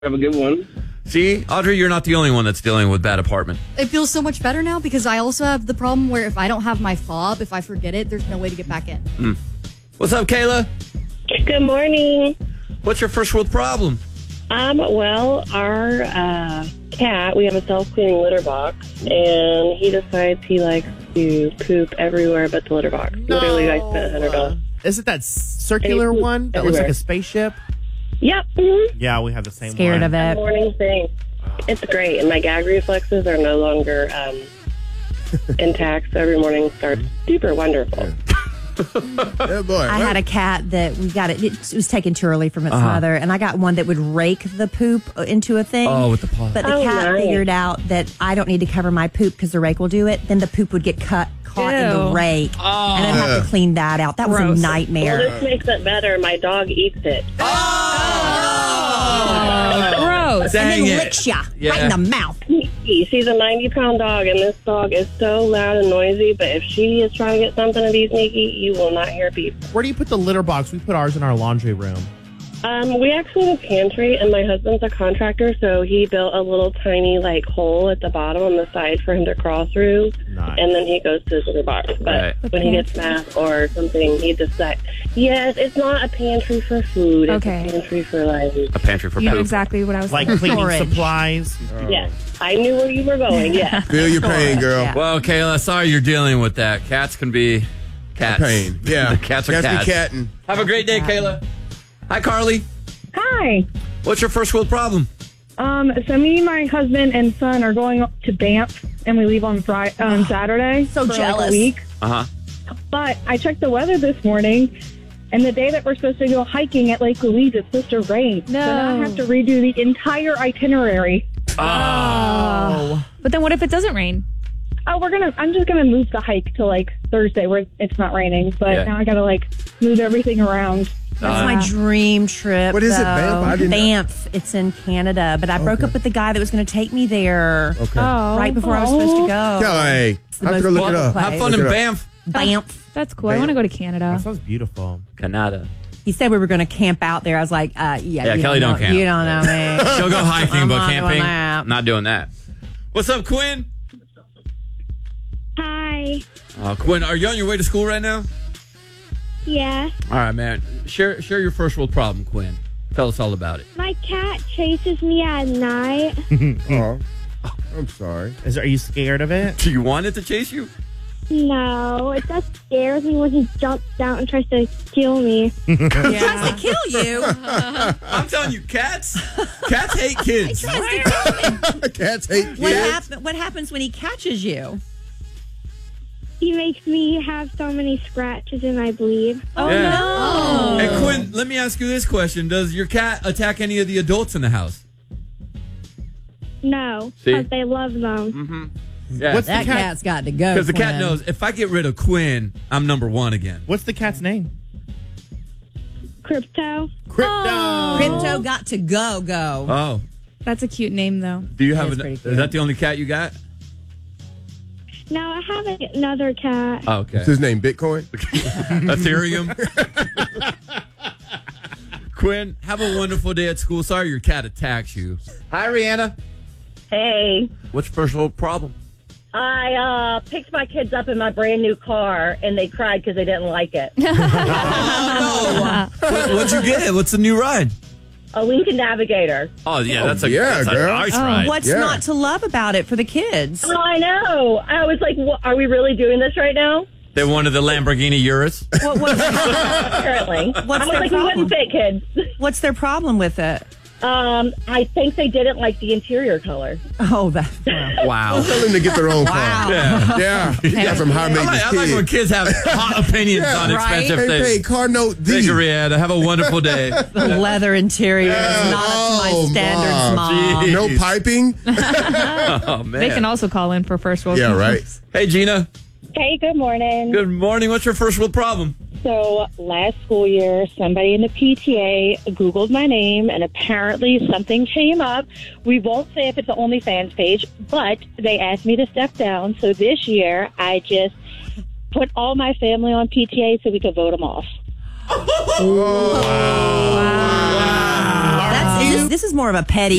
Have a good one. See, Audrey, you're not the only one that's dealing with bad apartment. It feels so much better now because I also have the problem where if I don't have my fob, if I forget it, there's no way to get back in. What's up, Kayla? Good morning. What's your first world problem? Well, our cat, we have a self-cleaning litter box, and he decides he likes to poop everywhere but the litter box. Literally, I spent $100. Is it that circular one that looks like a spaceship? Yep. Yeah, we have the same Scared one. of it. Morning thing. It's great, and my gag reflexes are no longer intact, so every morning starts super wonderful. Yeah, boy. I had a cat that we got it was taken too early from its mother, and I got one that would rake the poop into a thing. Oh, with the paw. But the cat figured out that I don't need to cover my poop because the rake will do it. Then the poop would get caught in the rake, and I'd have to clean that out. That was a nightmare. Well, this makes it better. My dog eats it. Gross. Dang and then it. licks ya Yeah. right in the mouth. She's a 90-pound dog, and this dog is so loud and noisy, but if she is trying to get something to be sneaky, you will not hear beep. Where do you put the litter box? We put ours in our laundry room. We actually have a pantry, and my husband's a contractor, so he built a little tiny, hole at the bottom on the side for him to crawl through, Nice. and then he goes to his litter box. But when he gets math or something, he decides, yes, it's not a pantry for food. It's Okay. a pantry for, A pantry for You know poop. exactly what I was Like thinking. cleaning Storage. supplies. yes. I knew where you were going, yes. Feel your pain, girl. Yeah. Well, Kayla, sorry you're dealing with that. Cats can be cats. Pain. Yeah. Cats are cats. be catting. Have a great day, Kayla. Hi, Carly. Hi. What's your first world problem? So me, my husband, and son are going up to Banff, and we leave on Saturday. So for jealous. a week. Uh-huh. But I checked the weather this morning, and the day that we're supposed to go hiking at Lake Louise, it's supposed to rain. No. So now I have to redo the entire itinerary. Oh. But then what if it doesn't rain? Oh, I'm just gonna move the hike to Thursday where it's not raining. But now I gotta move everything around. That's my dream trip. What is it, though. Banff? I didn't know. Banff. It's in Canada, but I broke up with the guy that was going to take me there Okay. right before I was supposed to go. Kelly, the I have to most look it up. place. Have fun in Look it up. Banff. Banff. That's cool. I want to go to Canada. That sounds beautiful. Canada. He said we were going to camp out there. I was like, yeah, you Kelly don't know, camp. You don't know me. She'll go hiking, I'm but not doing camping, that. not doing that. What's up, Quinn? Hi. Quinn, are you on your way to school right now? Yeah. All right, man. Share your first world problem, Quinn. Tell us all about it. My cat chases me at night. Oh, I'm sorry. Are you scared of it? Do you want it to chase you? No, it just scares me when he jumps out and tries to kill me. He tries to kill you. I'm telling you, cats hate kids. Cats hate kids. What happens when he catches you? He makes me have so many scratches and I bleed. Oh, Yeah. no. Hey, Quinn, let me ask you this question. Does your cat attack any of the adults in the house? No, See? because they love them. Yeah. What's That the cat? cat's got to go. Because the cat Quinn. knows if I get rid of Quinn, I'm number one again. What's the cat's name? Crypto. Crypto. Crypto got to go. Oh. That's a cute name, though. Do you have That's pretty is cute. that the only cat you got? No, I have another cat. Oh, okay. What's his name? Bitcoin? Ethereum. Quinn, have a wonderful day at school. Sorry your cat attacks you. Hi, Rihanna. Hey, What's your first world problem? I picked my kids up in my brand new car, and they cried because they didn't like it. What'd you get? What's the new ride? A Lincoln Navigator. Oh, yeah, that's a yeah, that's a girl. nice ride. What's Yeah. not to love about it for the kids? Oh, I know. I was like, are we really doing this right now? They wanted the Lamborghini Urus. Apparently. What's I was their like, we problem? wouldn't fit kids. What's their problem with it? I think they didn't like the interior color. Oh, that. Wow. Tell them to get their own car. Wow. Yeah. Yeah. You got some high I maintenance like when kids. kids have hot opinions on right? expensive Hey, things. car note Thank D. you, Rihanna. Have a wonderful day. The leather interior is not up to my Oh, standards, Mom. Gee. No piping? Oh, man. They can also call in for first world Yeah, right. problems. Hey, Gina. Hey, good morning. Good morning. What's your first world problem? So last school year, somebody in the PTA Googled my name, and apparently something came up. We won't say if it's the OnlyFans page, but they asked me to step down. So this year, I just put all my family on PTA so we could vote them off. That's This is more of a petty